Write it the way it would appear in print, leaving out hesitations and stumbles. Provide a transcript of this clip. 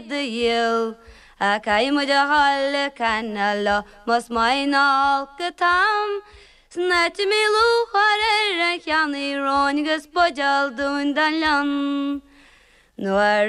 de yil. A caimu de halle canala, mos mein alcatam. Snatch me lu hare chiani ron gus bojal dun dan lan.